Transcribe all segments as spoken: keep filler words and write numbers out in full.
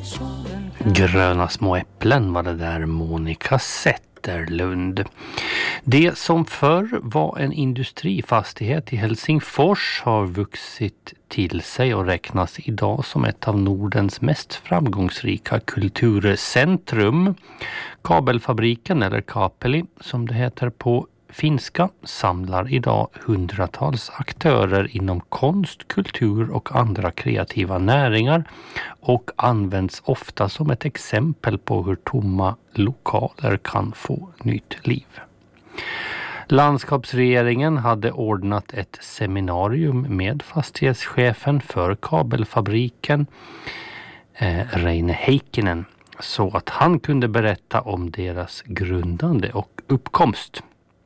Gröna små äpplen var det där, Monica Zetterlund. Det som förr var en industrifastighet i Helsingfors har vuxit till sig och räknas idag som ett av Nordens mest framgångsrika kulturcentrum. Kabelfabriken, eller Kapeli som det heter på finska, samlar idag hundratals aktörer inom konst, kultur och andra kreativa näringar och används ofta som ett exempel på hur tomma lokaler kan få nytt liv. Landskapsregeringen hade ordnat ett seminarium med fastighetschefen för kabelfabriken, eh, Reine Heikkinen, så att han kunde berätta om deras grundande och uppkomst.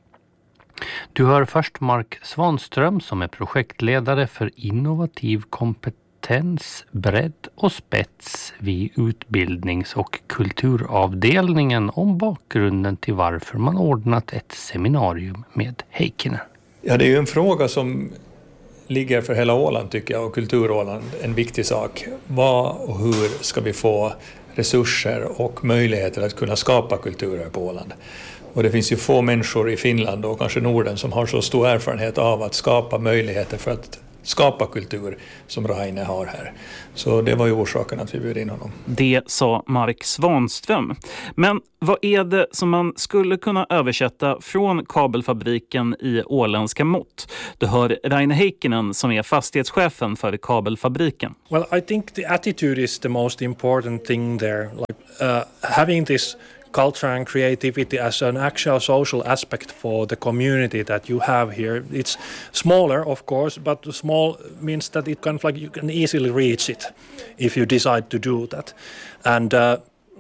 Du hör först Mark Svanström som är projektledare för innovativ kompetens, bredd och spets vid utbildnings- och kulturavdelningen om bakgrunden till varför man ordnat ett seminarium med Heikkinen. Ja, det är ju en fråga som ligger för hela Åland tycker jag, och Kulturåland en viktig sak. Vad och hur ska vi få resurser och möjligheter att kunna skapa kulturer på Åland? Och det finns ju få människor i Finland och kanske Norden som har så stor erfarenhet av att skapa möjligheter för att skapa kultur som Reine har här. Så det var ju orsaken att vi bjöd in honom. Det sa Mark Svanström. Men vad är det som man skulle kunna översätta från kabelfabriken i åländska mått? Du hör Reine Heikkinen som är fastighetschefen för kabelfabriken. Well, I think the attitude is the most important thing there. Like uh, having this culture and creativity as an actual social aspect for the community that you have here. It's smaller, of course, but small means that it can, like, you can easily reach it if you decide to do that. And uh,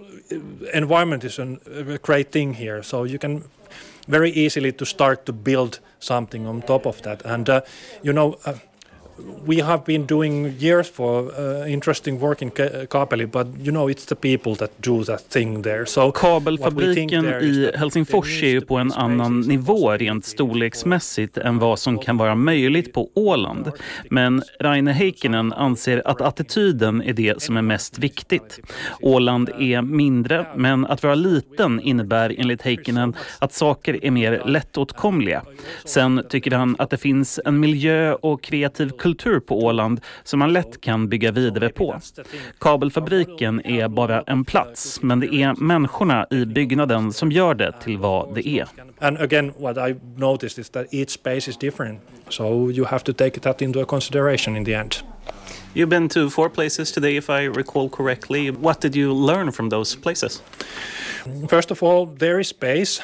environment is an, a great thing here, so you can very easily to start to build something on top of that. And uh, you know. Uh, We have been doing years for uh, interesting work in Kapeli, but you know it's the people that do that thing there. So kabelfabriken i Helsingfors är ju på en annan nivå rent storleksmässigt än vad som kan vara möjligt på Åland. Men Reine Heikkinen anser att attityden är det som är mest viktigt. Åland är mindre, men att vara liten innebär enligt Heikkinen att saker är mer lättåtkomliga. Sen tycker han att det finns en miljö och kreativ kultur kultur på Åland som man lätt kan bygga vidare på. Kabelfabriken är bara en plats, men det är människorna i byggnaden som gör det till vad det är. And again, what I noticed is that each space is different, so you have to take that into consideration in the end. You've been to four places today, if I recall correctly. What did you learn from those places? First of all, there is space.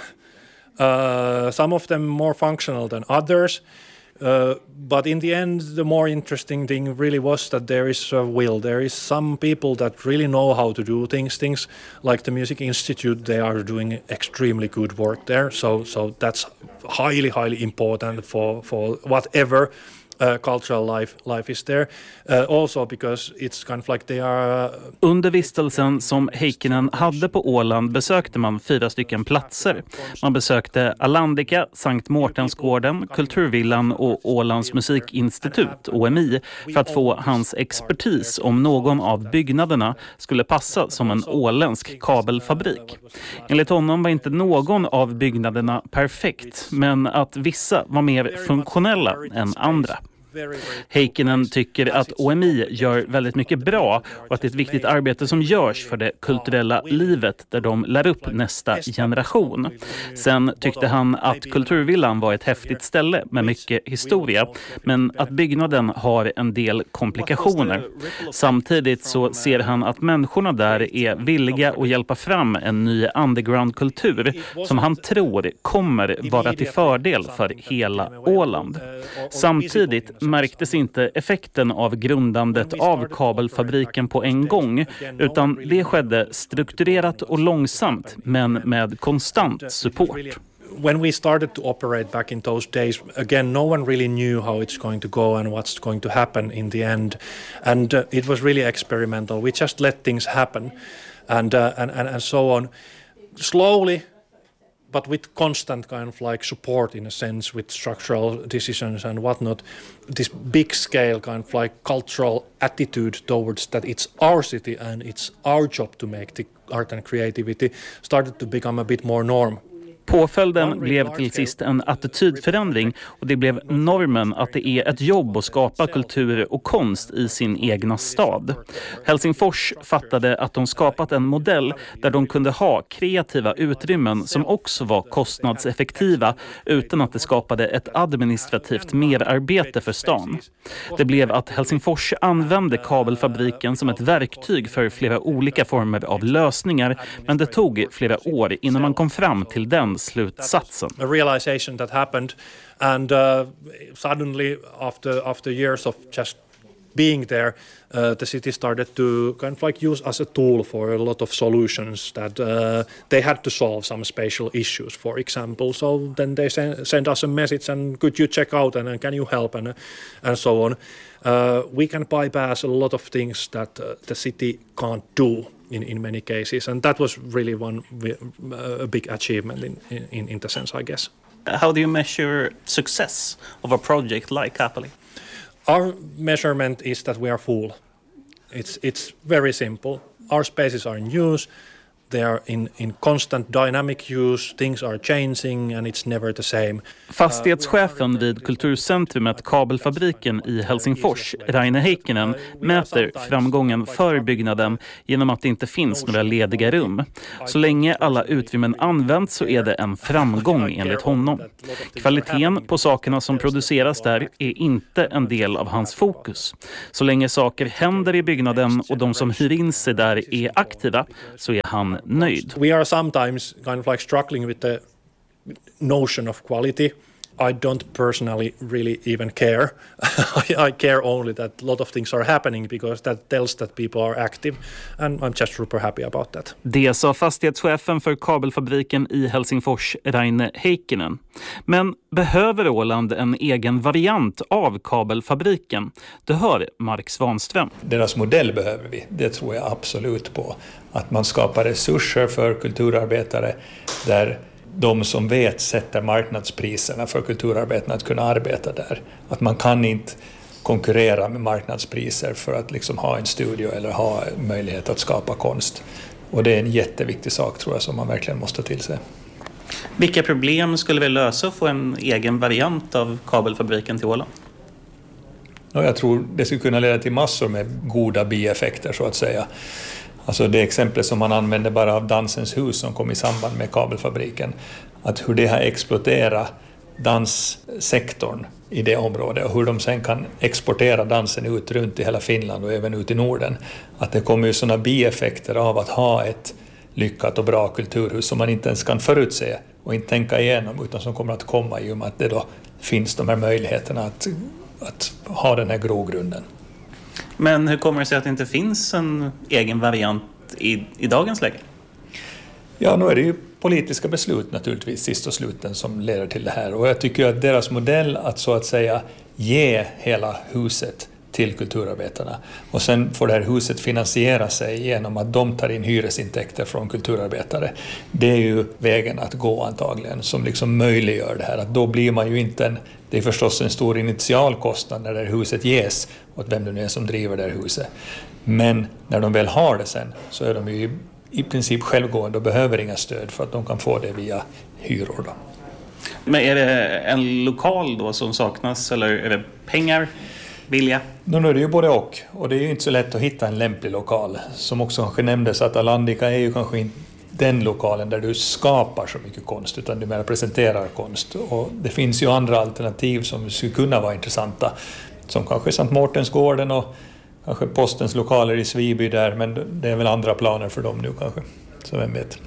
Uh, some of them more functional than others. Uh, but in the end, the more interesting thing really was that there is a will. There is some people that really know how to do things. Things like the Music Institute, they are doing extremely good work there. So, so that's highly, highly important for for whatever Uh, cultural life life is there. Uh, also because it's kind of like they are... Uh... Under vistelsen som Heikkinen hade på Åland besökte man fyra stycken platser. Man besökte Alandika, Sankt Mårtensgården, Kulturvillan och Ålands musikinstitut, O M I, för att få hans expertis om någon av byggnaderna skulle passa som en åländsk kabelfabrik. Enligt honom var inte någon av byggnaderna perfekt, men att vissa var mer funktionella än andra. Heikkinen tycker att O M I gör väldigt mycket bra och att det är ett viktigt arbete som görs för det kulturella livet där de lär upp nästa generation. Sen tyckte han att Kulturvillan var ett häftigt ställe med mycket historia, men att byggnaden har en del komplikationer. Samtidigt så ser han att människorna där är villiga att hjälpa fram en ny undergroundkultur som han tror kommer vara till fördel för hela Åland. Samtidigt märktes inte effekten av grundandet av kabelfabriken på en gång, utan det skedde strukturerat och långsamt, men med konstant support. When we started to operate back in those days, again, no one really knew how it's going to go and what's going to happen in the end. And uh, it was really experimental. We just let things happen and, uh, and, and, and so on. Slowly, but with constant kind of like support in a sense with structural decisions and whatnot, this big scale kind of like cultural attitude towards that it's our city and it's our job to make the art and creativity started to become a bit more norm. Påföljden blev till sist en attitydförändring och det blev normen att det är ett jobb att skapa kultur och konst i sin egna stad. Helsingfors fattade att de skapat en modell där de kunde ha kreativa utrymmen som också var kostnadseffektiva utan att det skapade ett administrativt merarbete för stan. Det blev att Helsingfors använde kabelfabriken som ett verktyg för flera olika former av lösningar, men det tog flera år innan man kom fram till den slutsatsen. A realization that happened, and uh, suddenly after after years of just being there, uh, the city started to kind of like use as a tool for a lot of solutions that uh, they had to solve some spatial issues, for example. So then they send, send us a message and could you check out and uh, can you help and uh, and so on. Uh, we can bypass a lot of things that uh, the city can't do in, in many cases, and that was really one uh, a big achievement in, in, in the sense, I guess. How do you measure success of a project like Kapeli? Our measurement is that we are full. It's it's very simple. Our spaces are in use. They are in, in constant dynamic use. Things are changing and it's never the same. Fastighetschefen vid Kulturcentrumet Kabelfabriken i Helsingfors, Raine Heikkinen, mäter framgången för byggnaden genom att det inte finns några lediga rum. Så länge alla utrymmen används så är det en framgång enligt honom. Kvaliteten på sakerna som produceras där är inte en del av hans fokus. Så länge saker händer i byggnaden och de som hyr in sig där är aktiva så är han nöjd. We are sometimes kind of like struggling with the notion of quality. I don't personally really even care. I care only that a lot of things are happening because that tells that people are active, and I'm just super happy about that. Det sa fastighetschefen för kabelfabriken i Helsingfors, Raine Heikkinen. Men behöver Åland en egen variant av kabelfabriken? Det hör Mark Svanström. Deras modell behöver vi, det tror jag absolut på. Att man skapar resurser för kulturarbetare där de som vet sätter marknadspriserna för kulturarbetarna att kunna arbeta där. Att man kan inte konkurrera med marknadspriser för att liksom ha en studio eller ha möjlighet att skapa konst. Och det är en jätteviktig sak tror jag som man verkligen måste till sig. Vilka problem skulle vi lösa att få en egen variant av kabelfabriken till Åland? Ja, jag tror det skulle kunna leda till massor med goda bieffekter så att säga. Alltså det exempel som man använde bara av Dansens hus som kom i samband med kabelfabriken. Att hur det har exploaterat danssektorn i det området och hur de sen kan exportera dansen ut runt i hela Finland och även ut i Norden. Att det kommer ju sådana bieffekter av att ha ett lyckat och bra kulturhus som man inte ens kan förutse och inte tänka igenom utan som kommer att komma i och med att det då finns de här möjligheterna att, att ha den här grogrunden. Men hur kommer det sig att det inte finns en egen variant i, i dagens läge? Ja, nu är det ju politiska beslut naturligtvis sist och sluten som leder till det här. Och jag tycker att deras modell att så att säga ge hela huset till kulturarbetarna och sen får det här huset finansiera sig genom att de tar in hyresintäkter från kulturarbetare. Det är ju vägen att gå antagligen som liksom möjliggör det här. Att då blir man ju inte en, det är förstås en stor initialkostnad när det här huset ges åt vem det nu är som driver det här huset. Men när de väl har det sen så är de ju i princip självgående och behöver inga stöd för att de kan få det via hyror då. Men är det en lokal då som saknas eller är det pengar? Vilja? Nu är det ju både och. Och det är ju inte så lätt att hitta en lämplig lokal. Som också kanske nämndes att Alandica är ju kanske inte den lokalen där du skapar så mycket konst utan du mer presenterar konst. Och det finns ju andra alternativ som skulle kunna vara intressanta. Som kanske Sankt Mårtensgården och kanske Postens lokaler i Sviby där. Men det är väl andra planer för dem nu kanske. Så vem vet.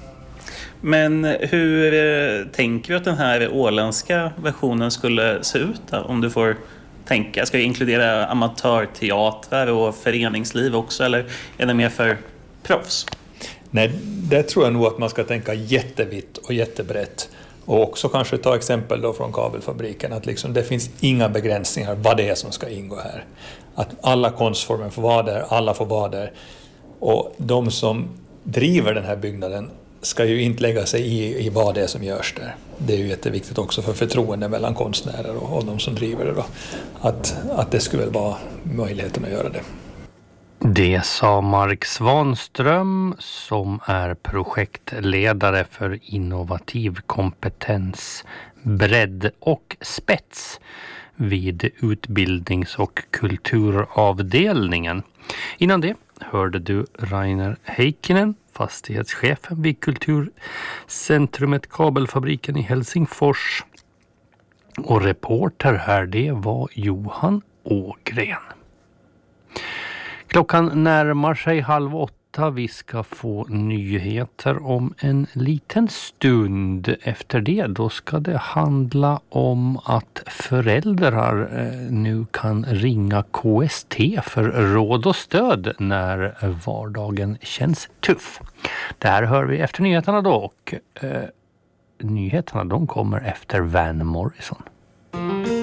Men hur tänker du att den här åländska versionen skulle se ut då, om du får tänka? Ska vi inkludera amatörteatrar och föreningsliv också eller är det mer för proffs? Nej, det tror jag nog att man ska tänka jättevitt och jättebrett. Och också kanske ta exempel då från kabelfabriken att liksom det finns inga begränsningar vad det är som ska ingå här. Att alla konstformer får vara där, alla får vara där. Och de som driver den här byggnaden ska ju inte lägga sig i, i vad det är som görs där. Det är ju jätteviktigt också för förtroende mellan konstnärer och, och de som driver det då. Att, att det skulle väl vara möjligheten att göra det. Det sa Mark Svanström som är projektledare för innovativ kompetens, bredd och spets vid utbildnings- och kulturavdelningen. Innan det hörde du Rainer Heikkinen, fastighetschefen vid Kulturcentrumet Kabelfabriken i Helsingfors. Och reporter här, det var Johan Ågren. Klockan närmar sig halv åtta. Vi ska få nyheter om en liten stund. Efter det då ska det handla om att föräldrar nu kan ringa K S T för råd och stöd när vardagen känns tuff. Det här hör vi efter nyheterna då, och eh, nyheterna de kommer efter Van Morrison.